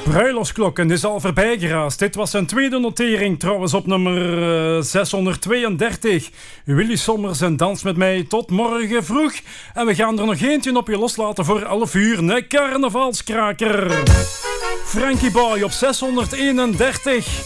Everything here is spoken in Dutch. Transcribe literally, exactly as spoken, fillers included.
Bruiloftsklokken is al voorbij geraast. Dit was zijn tweede notering, trouwens op nummer uh, zeshonderdtweeëndertig. Willy Sommers en Dans met mij tot morgen vroeg. En we gaan er nog eentje op je loslaten voor elf uur. Een carnavalskraker. Frankie Boy op zeshonderdeenendertig.